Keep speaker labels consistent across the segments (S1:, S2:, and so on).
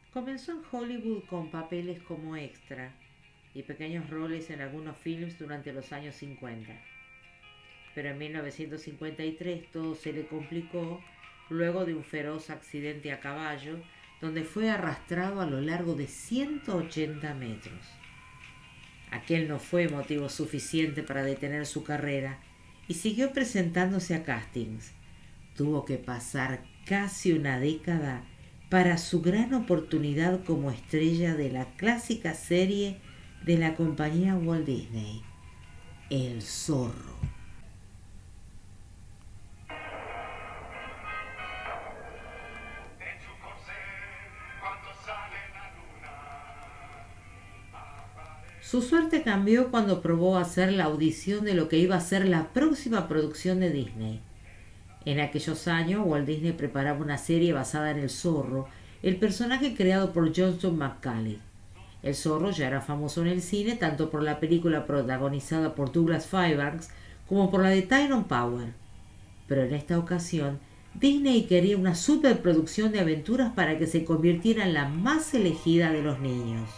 S1: Comenzó en Hollywood con papeles como extra y pequeños roles en algunos films durante los años 50. Pero en 1953 todo se le complicó luego de un feroz accidente a caballo donde fue arrastrado a lo largo de 180 metros. Aquel no fue motivo suficiente para detener su carrera y siguió presentándose a castings. Tuvo que pasar casi una década para su gran oportunidad como estrella de la clásica serie de la compañía Walt Disney, El Zorro. Su suerte cambió cuando probó hacer la audición de lo que iba a ser la próxima producción de Disney. En aquellos años, Walt Disney preparaba una serie basada en el zorro, el personaje creado por Johnson McCulley. El zorro ya era famoso en el cine tanto por la película protagonizada por Douglas Fairbanks como por la de Tyrone Power. Pero en esta ocasión, Disney quería una superproducción de aventuras para que se convirtiera en la más elegida de los niños.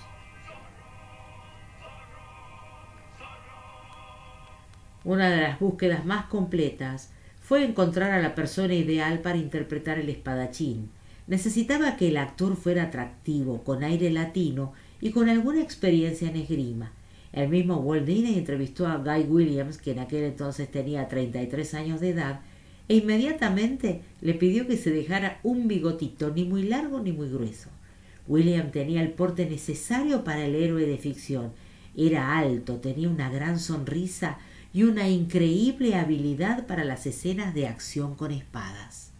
S1: Una de las búsquedas más completas fue encontrar a la persona ideal para interpretar el espadachín. Necesitaba que el actor fuera atractivo, con aire latino y con alguna experiencia en esgrima. El mismo Walt Disney entrevistó a Guy Williams, que en aquel entonces tenía 33 años de edad, e inmediatamente le pidió que se dejara un bigotito, ni muy largo ni muy grueso. Williams tenía el porte necesario para el héroe de ficción. Era alto, tenía una gran sonrisa y una increíble habilidad para las escenas de acción con espadas.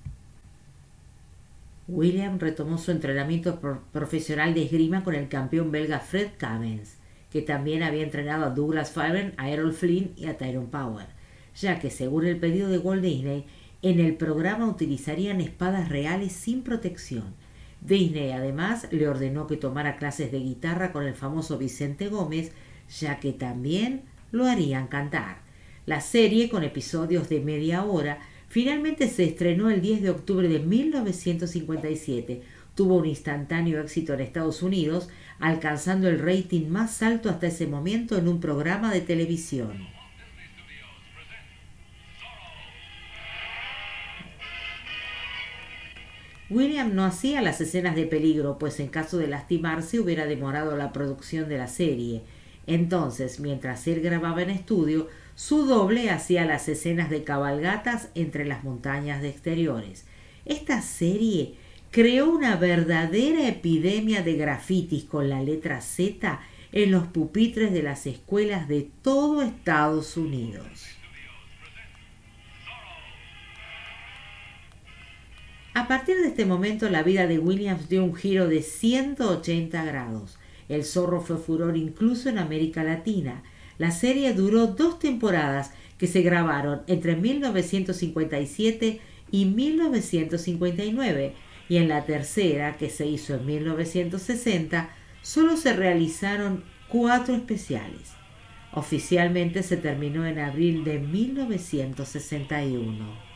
S1: William retomó su entrenamiento profesional de esgrima con el campeón belga Fred Cavens, que también había entrenado a Douglas Fairbanks, a Errol Flynn y a Tyrone Power, ya que, según el pedido de Walt Disney, en el programa utilizarían espadas reales sin protección. Disney además le ordenó que tomara clases de guitarra con el famoso Vicente Gómez, ya que también lo harían cantar. La serie, con episodios de media hora, finalmente se estrenó el 10 de octubre de 1957. Tuvo un instantáneo éxito en Estados Unidos, alcanzando el rating más alto hasta ese momento en un programa de televisión. William no hacía las escenas de peligro, pues en caso de lastimarse hubiera demorado la producción de la serie. Entonces, mientras él grababa en estudio, su doble hacía las escenas de cabalgatas entre las montañas de exteriores. Esta serie creó una verdadera epidemia de grafitis con la letra Z en los pupitres de las escuelas de todo Estados Unidos. A partir de este momento, la vida de Williams dio un giro de 180 grados. El zorro fue furor incluso en América Latina. La serie duró 2 temporadas que se grabaron entre 1957 y 1959, y en la tercera, que se hizo en 1960, solo se realizaron 4 especiales. Oficialmente se terminó en abril de 1961.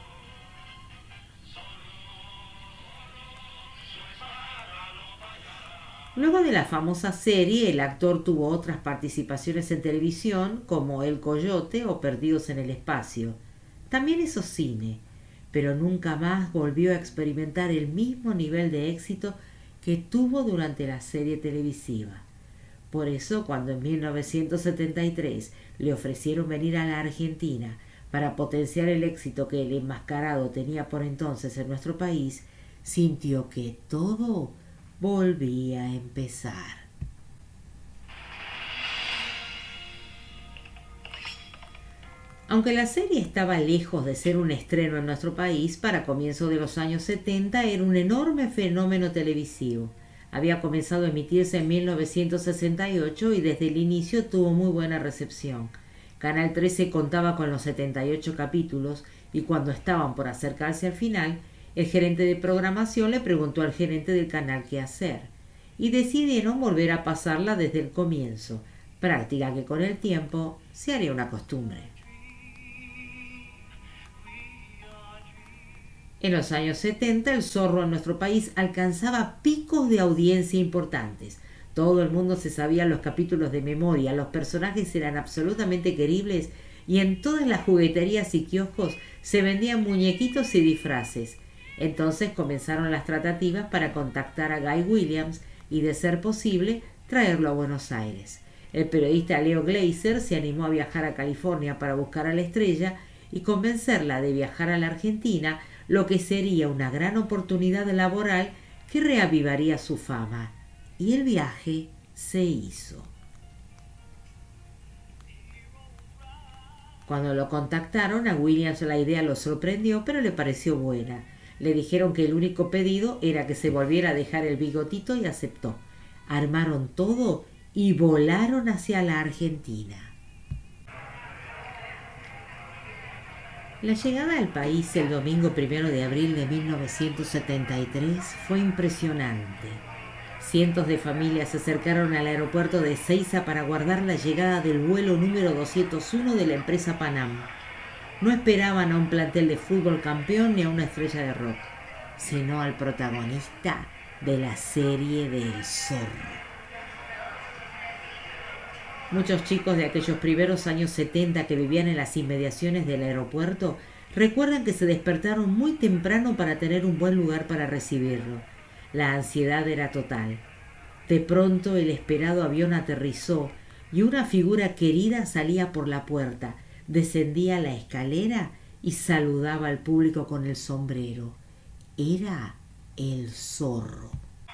S1: Luego de la famosa serie, el actor tuvo otras participaciones en televisión, como El Coyote o Perdidos en el Espacio. También hizo cine, pero nunca más volvió a experimentar el mismo nivel de éxito que tuvo durante la serie televisiva. Por eso, cuando en 1973 le ofrecieron venir a la Argentina para potenciar el éxito que el enmascarado tenía por entonces en nuestro país, sintió que todo volvía a empezar. Aunque la serie estaba lejos de ser un estreno en nuestro país, para comienzos de los años 70 era un enorme fenómeno televisivo. Había comenzado a emitirse en 1968 y desde el inicio tuvo muy buena recepción. Canal 13 contaba con los 78 capítulos y cuando estaban por acercarse al final, el gerente de programación le preguntó al gerente del canal qué hacer, y decidieron volver a pasarla desde el comienzo, práctica que con el tiempo se haría una costumbre. En los años 70 el zorro en nuestro país alcanzaba picos de audiencia importantes. Todo el mundo se sabía los capítulos de memoria, los personajes eran absolutamente queribles y en todas las jugueterías y kioscos se vendían muñequitos y disfraces. Entonces comenzaron las tratativas para contactar a Guy Williams y, de ser posible, traerlo a Buenos Aires. El periodista Leo Gleiser se animó a viajar a California para buscar a la estrella y convencerla de viajar a la Argentina, lo que sería una gran oportunidad laboral que reavivaría su fama. Y el viaje se hizo. Cuando lo contactaron, a Williams la idea lo sorprendió, pero le pareció buena. Le dijeron que el único pedido era que se volviera a dejar el bigotito y aceptó. Armaron todo y volaron hacia la Argentina. La llegada al país el domingo 1 de abril de 1973 fue impresionante. Cientos de familias se acercaron al aeropuerto de Ezeiza para aguardar la llegada del vuelo número 201 de la empresa Panam. No esperaban a un plantel de fútbol campeón ni a una estrella de rock, sino al protagonista de la serie de El Zorro. Muchos chicos de aquellos primeros años 70 que vivían en las inmediaciones del aeropuerto recuerdan que se despertaron muy temprano para tener un buen lugar para recibirlo. La ansiedad era total. De pronto el esperado avión aterrizó y una figura querida salía por la puerta, descendía la escalera y saludaba al público con el sombrero. Era el Zorro.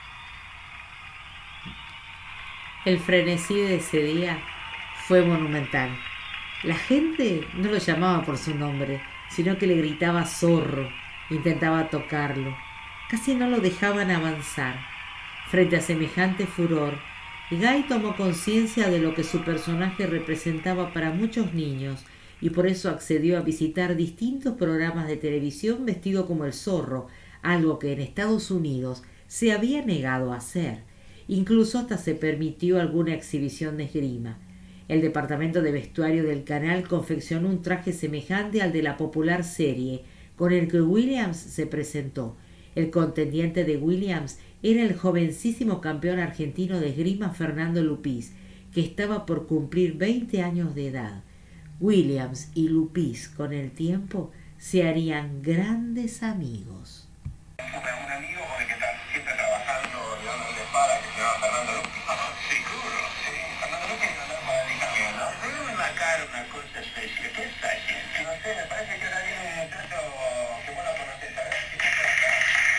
S1: El frenesí de ese día fue monumental. La gente no lo llamaba por su nombre, sino que le gritaba zorro, intentaba tocarlo. Casi no lo dejaban avanzar. Frente a semejante furor, Guy tomó conciencia de lo que su personaje representaba para muchos niños y por eso accedió a visitar distintos programas de televisión vestido como el zorro, algo que en Estados Unidos se había negado a hacer. Incluso hasta se permitió alguna exhibición de esgrima. El departamento de vestuario del canal confeccionó un traje semejante al de la popular serie, con el que Williams se presentó. El contendiente de Williams era el jovencísimo campeón argentino de esgrima Fernando Lupis, que estaba por cumplir 20 años de edad. Williams y Lupis, con el tiempo, se harían grandes amigos.
S2: Un amigo con el que está siempre trabajando, digamos, de espada, que se llama Fernando Lupis. Seguro, sí. Fernando Lupis no para mí también, ¿no? Pero en la cara una cosa especial. ¿Qué está haciendo? No sé, me parece que ahora viene un muchacho que vos lo conocés, a ver si está por acá.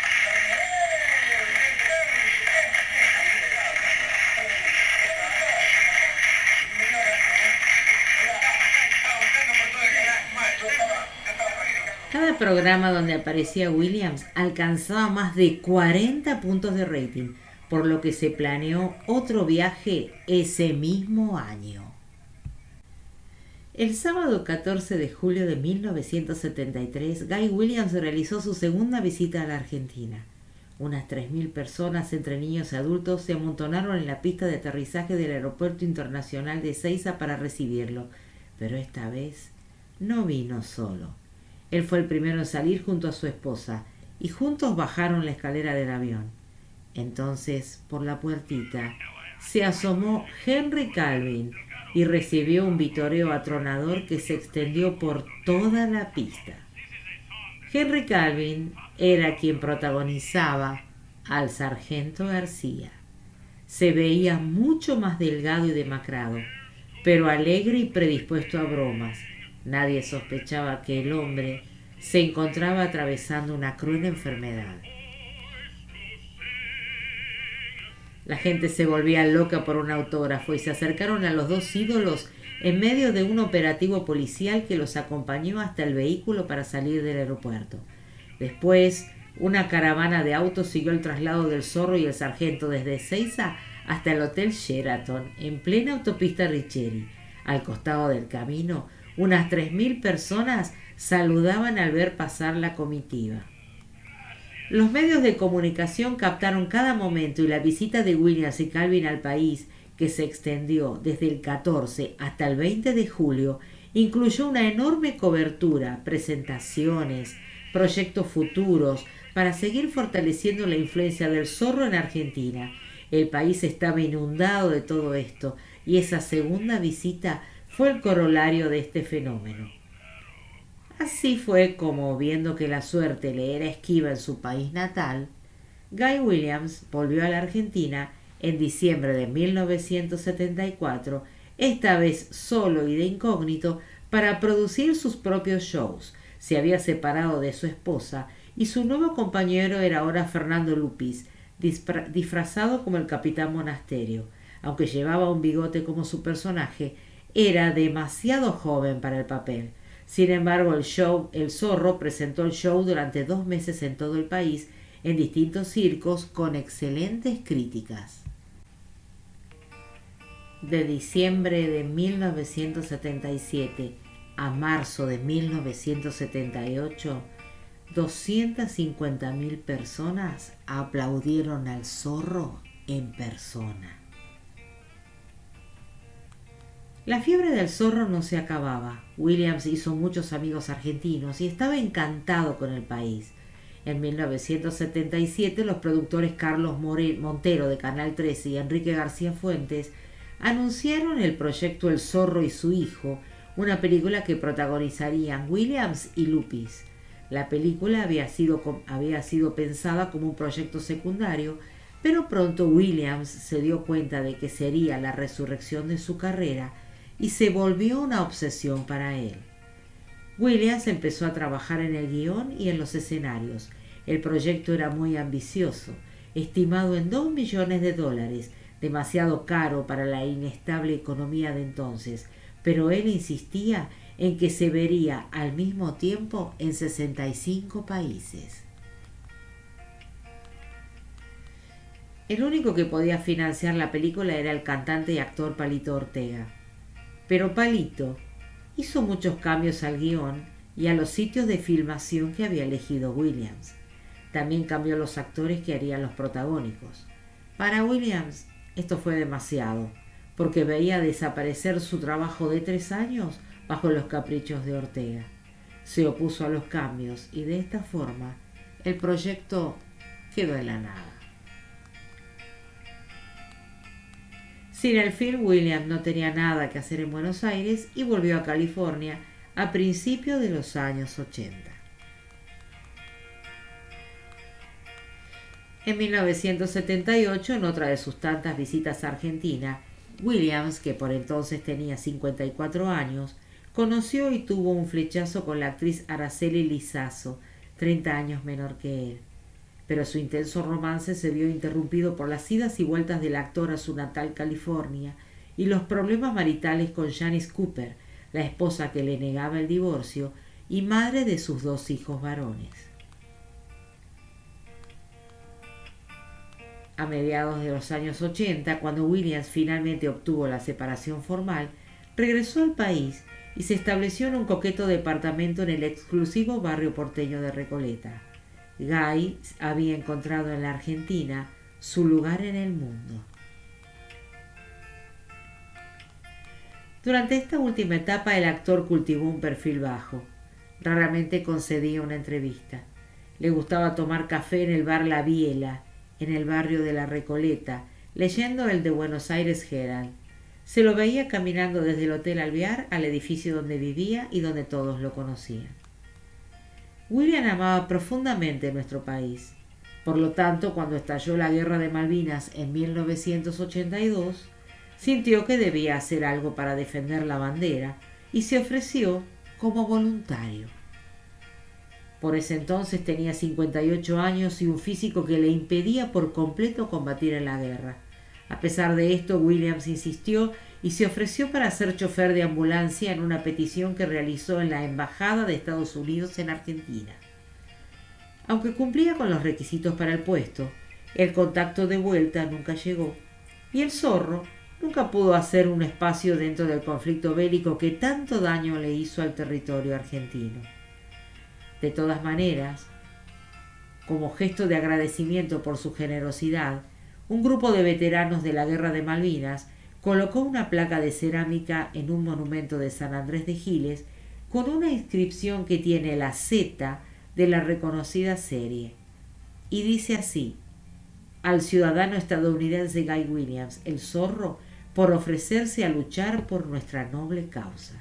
S1: Cada programa donde aparecía Williams alcanzaba más de 40 puntos de rating, por lo que se planeó otro viaje ese mismo año. El sábado 14 de julio de 1973, Guy Williams realizó su segunda visita a la Argentina. Unas 3.000 personas, entre niños y adultos, se amontonaron en la pista de aterrizaje del Aeropuerto Internacional de Ezeiza para recibirlo, pero esta vez no vino solo. Él fue el primero en salir junto a su esposa y juntos bajaron la escalera del avión. Entonces, por la puertita, se asomó Henry Calvin y recibió un vitoreo atronador que se extendió por toda la pista. Henry Calvin era quien protagonizaba al sargento García. Se veía mucho más delgado y demacrado, pero alegre y predispuesto a bromas. Nadie sospechaba que el hombre se encontraba atravesando una cruel enfermedad. La gente se volvía loca por un autógrafo y se acercaron a los dos ídolos en medio de un operativo policial que los acompañó hasta el vehículo para salir del aeropuerto. Después, una caravana de autos siguió el traslado del Zorro y el sargento desde Ezeiza hasta el Hotel Sheraton, en plena autopista Richeri. Al costado del camino, unas 3.000 personas saludaban al ver pasar la comitiva. Los medios de comunicación captaron cada momento y la visita de Williams y Calvin al país, que se extendió desde el 14 hasta el 20 de julio, incluyó una enorme cobertura, presentaciones, proyectos futuros para seguir fortaleciendo la influencia del zorro en Argentina. El país estaba inundado de todo esto y esa segunda visita fue el corolario de este fenómeno. Así fue como, viendo que la suerte le era esquiva en su país natal, Guy Williams volvió a la Argentina en diciembre de 1974, esta vez solo y de incógnito, para producir sus propios shows. Se había separado de su esposa y su nuevo compañero era ahora Fernando Lupis, disfrazado como el Capitán Monasterio. Aunque llevaba un bigote como su personaje, era demasiado joven para el papel. Sin embargo, El Zorro presentó el show durante 2 meses en todo el país, en distintos circos, con excelentes críticas. De diciembre de 1977 a marzo de 1978, 250.000 personas aplaudieron al Zorro en persona. La fiebre del Zorro no se acababa. Williams hizo muchos amigos argentinos y estaba encantado con el país. En 1977, los productores Carlos Montero de Canal 13 y Enrique García Fuentes anunciaron el proyecto El Zorro y su hijo, una película que protagonizarían Williams y Lupis. La película había sido pensada como un proyecto secundario, pero pronto Williams se dio cuenta de que sería la resurrección de su carrera y se volvió una obsesión para él. Williams empezó a trabajar en el guión y en los escenarios. El proyecto era muy ambicioso, estimado en $2 millones, demasiado caro para la inestable economía de entonces, pero él insistía en que se vería al mismo tiempo en 65 países. El único que podía financiar la película era el cantante y actor Palito Ortega. Pero Palito hizo muchos cambios al guión y a los sitios de filmación que había elegido Williams. También cambió los actores que harían los protagónicos. Para Williams esto fue demasiado, porque veía desaparecer su trabajo de 3 años bajo los caprichos de Ortega. Se opuso a los cambios y de esta forma el proyecto quedó en la nada. Sin el film, Williams no tenía nada que hacer en Buenos Aires y volvió a California a principios de los años 80. En 1978, en otra de sus tantas visitas a Argentina, Williams, que por entonces tenía 54 años, conoció y tuvo un flechazo con la actriz Araceli Lizazo, 30 años menor que él. Pero su intenso romance se vio interrumpido por las idas y vueltas del actor a su natal California y los problemas maritales con Janice Cooper, la esposa que le negaba el divorcio y madre de sus 2 hijos varones. A mediados de los años 80, cuando Williams finalmente obtuvo la separación formal, regresó al país y se estableció en un coqueto departamento en el exclusivo barrio porteño de Recoleta. Guy había encontrado en la Argentina su lugar en el mundo. Durante esta última etapa, el actor cultivó un perfil bajo. Raramente concedía una entrevista. Le gustaba tomar café en el bar La Biela, en el barrio de la Recoleta, leyendo el The Buenos Aires Herald. Se lo veía caminando desde el Hotel Alvear al edificio donde vivía y donde todos lo conocían. William amaba profundamente nuestro país. Por lo tanto, cuando estalló la Guerra de Malvinas en 1982, sintió que debía hacer algo para defender la bandera y se ofreció como voluntario. Por ese entonces tenía 58 años y un físico que le impedía por completo combatir en la guerra. A pesar de esto, Williams insistió y se ofreció para ser chofer de ambulancia en una petición que realizó en la Embajada de Estados Unidos en Argentina. Aunque cumplía con los requisitos para el puesto, el contacto de vuelta nunca llegó y el Zorro nunca pudo hacer un espacio dentro del conflicto bélico que tanto daño le hizo al territorio argentino. De todas maneras, como gesto de agradecimiento por su generosidad, un grupo de veteranos de la Guerra de Malvinas colocó una placa de cerámica en un monumento de San Andrés de Giles con una inscripción que tiene la Z de la reconocida serie. Y dice así: al ciudadano estadounidense Guy Williams, el zorro, por ofrecerse a luchar por nuestra noble causa.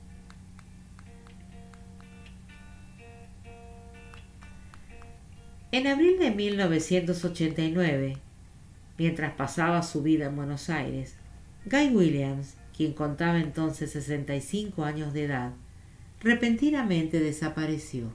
S1: En abril de 1989, mientras pasaba su vida en Buenos Aires, Guy Williams, quien contaba entonces 65 años de edad, repentinamente desapareció.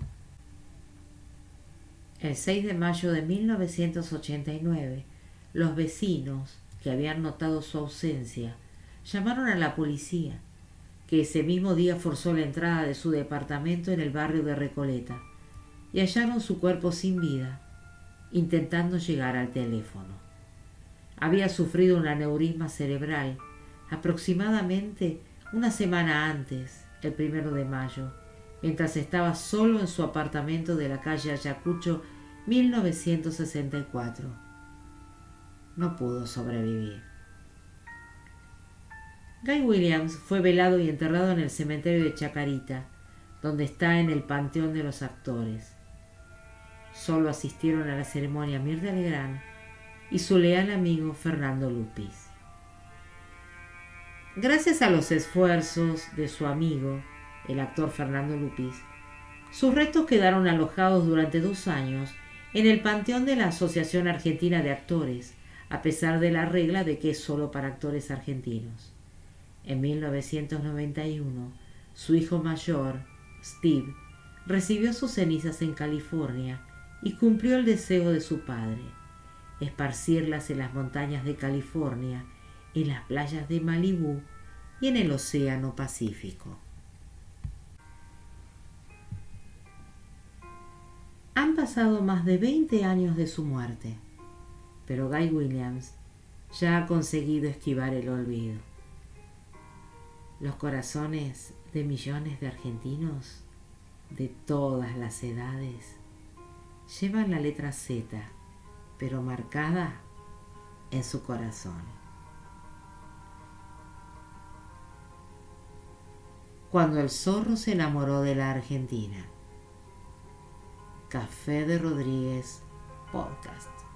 S1: El 6 de mayo de 1989, los vecinos, que habían notado su ausencia, llamaron a la policía, que ese mismo día forzó la entrada de su departamento en el barrio de Recoleta, y hallaron su cuerpo sin vida, intentando llegar al teléfono. Había sufrido un aneurisma cerebral aproximadamente una semana antes, el 1 de mayo, mientras estaba solo en su apartamento de la calle Ayacucho 1964. No pudo sobrevivir. Guy Williams fue velado y enterrado en el cementerio de Chacarita, donde está en el Panteón de los Actores. Solo asistieron a la ceremonia Mirta Legrand y su leal amigo Fernando Lupis. Gracias a los esfuerzos de su amigo, el actor Fernando Lupis, sus restos quedaron alojados durante 2 años en el Panteón de la Asociación Argentina de Actores, a pesar de la regla de que es solo para actores argentinos. En 1991, su hijo mayor, Steve, recibió sus cenizas en California y cumplió el deseo de su padre: esparcirlas en las montañas de California, en las playas de Malibú y en el Océano Pacífico. Han pasado más de 20 años de su muerte, pero Guy Williams ya ha conseguido esquivar el olvido. Los corazones de millones de argentinos de todas las edades llevan la letra Z, pero marcada en su corazón. Cuando el zorro se enamoró de la Argentina. Café de Rodríguez Podcast.